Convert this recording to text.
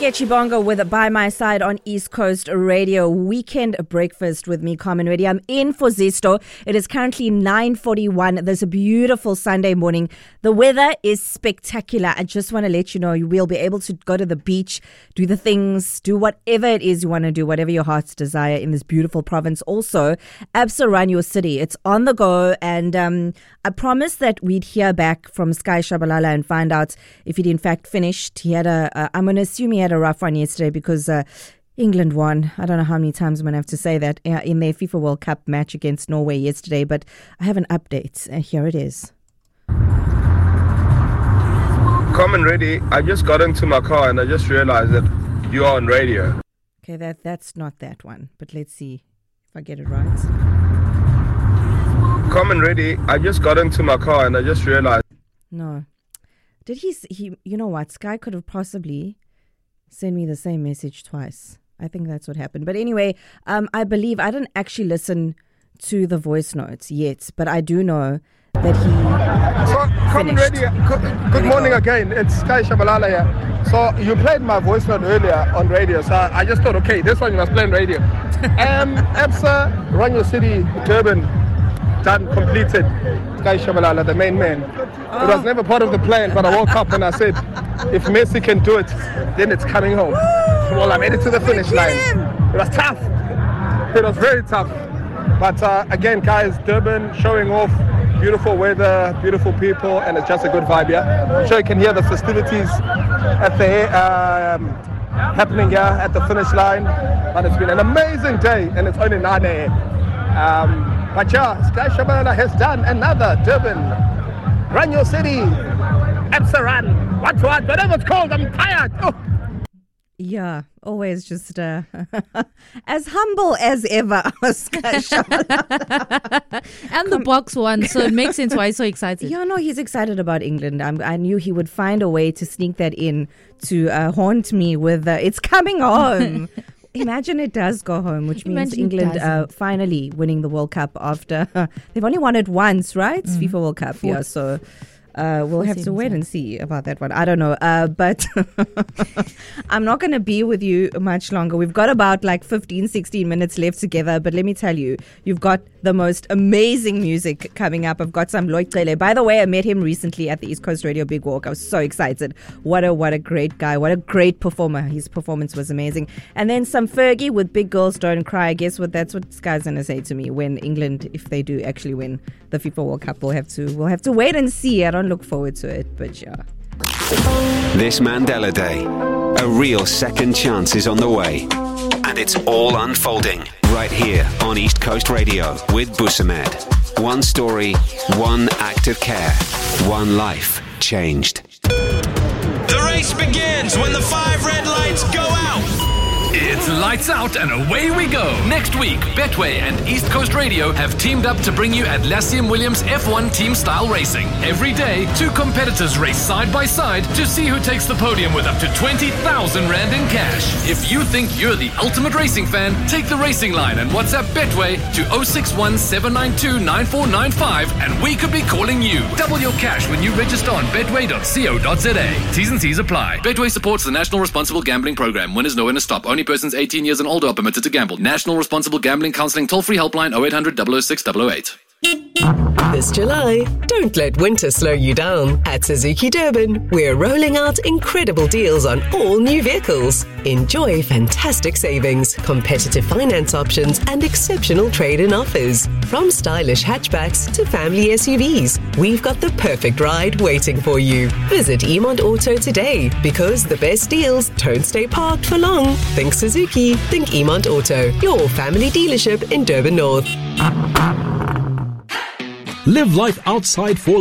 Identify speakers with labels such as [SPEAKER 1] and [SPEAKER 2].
[SPEAKER 1] Sketchy Bongo with By My Side on East Coast Radio. Weekend breakfast with me, Carmen Reddy. I'm in for Zesto. It is currently 9:41. There's a beautiful Sunday morning. The weather is spectacular. I just want to let you know you will be able to go to the beach, do the things, do whatever it is you want to do, whatever your heart's desire in this beautiful province. Also, Absa Run Your City. It's on the go, and I promised that we'd hear back from Sky Shabalala and find out if he'd in fact finished. He had I'm going to assume he had a rough one yesterday because England won. I don't know how many times I'm going to have to say that in their FIFA World Cup match against Norway yesterday, but I have an update. Here it is.
[SPEAKER 2] Carmen Reddy, I just got into my car and I just realized that you are on radio.
[SPEAKER 1] Okay, that's not that one, but let's see if I get it right.
[SPEAKER 2] Carmen Reddy, I just got into my car and I just realized.
[SPEAKER 1] No. Did he, you know what, Sky could have possibly sent me the same message twice. I think that's what happened. But anyway, I believe, I didn't actually listen to the voice notes yet, but I do know that he
[SPEAKER 2] Carmen Reddy, good morning again. It's Sky Shabalala here. So you played my voice note earlier on radio, so I just thought, okay, this one you must play on radio. Absa Run Your City, Durban, done, completed. Sky Shabalala, the main man. It was never part of the plan, but I woke up and I said, if Messi can do it, then it's coming home. Well, I made it to the finish line. It was tough. It was very tough. But again, guys, Durban showing off. Beautiful weather, beautiful people, and it's just a good vibe, yeah? I'm sure you can hear the festivities at the happening here at the finish line. And it's been an amazing day, and it's only 9 a.m. But yeah, Sky Shabalala has done another Durban Run Your City, Absa Run, whatever it's called, I'm tired. Oh.
[SPEAKER 1] Yeah, always just as humble as ever, Sky Shabalala.
[SPEAKER 3] And the box won, so it makes sense why he's so excited.
[SPEAKER 1] Yeah, no, he's excited about England. I knew he would find a way to sneak that in to haunt me with it's coming home. Imagine it does go home, which means England finally winning the World Cup after they've only won it once, right? Mm-hmm. FIFA World Cup, yeah. So we'll have to wait and see about that one. I don't know, but I'm not going to be with you much longer. We've got about like 15, 16 minutes left together, but let me tell you, you've got the most amazing music coming up. I've got some Lloyd Cele. By the way, I met him recently at the East Coast Radio Big Walk. I was so excited. What a great guy. What a great performer. His performance was amazing. And then some Fergie with Big Girls Don't Cry. I guess that's what Sky's going to say to me when England, if they do actually win the FIFA World Cup, we'll have to wait and see. I don't look forward to it, but yeah.
[SPEAKER 4] This Mandela Day, a real second chance is on the way. And it's all unfolding right here on East Coast Radio with Busamed. One story, one act of care, one life changed.
[SPEAKER 5] The race begins when the 5 red lights go out.
[SPEAKER 6] It's lights out and away we go. Next week, Betway and East Coast Radio have teamed up to bring you Atlassian Williams F1 team style racing. Every day, 2 competitors race side by side to see who takes the podium with up to 20,000 Rand in cash. If you think you're the ultimate racing fan, take the racing line and WhatsApp Betway to 061 792 9495 and we could be calling you. Double your cash when you register on betway.co.za. T's and C's apply. Betway supports the National Responsible Gambling Program. Winners know when to stop. Only persons 18 years and older are permitted to gamble. National Responsible Gambling Counselling toll-free helpline 0800 006 008.
[SPEAKER 7] This July, don't let winter slow you down. At Suzuki Durban, we're rolling out incredible deals on all new vehicles. Enjoy fantastic savings, competitive finance options, and exceptional trade-in offers. From stylish hatchbacks to family SUVs, we've got the perfect ride waiting for you. Visit Emont Auto today, because the best deals don't stay parked for long. Think Suzuki, think Emont Auto, your family dealership in Durban North.
[SPEAKER 8] Live life outside for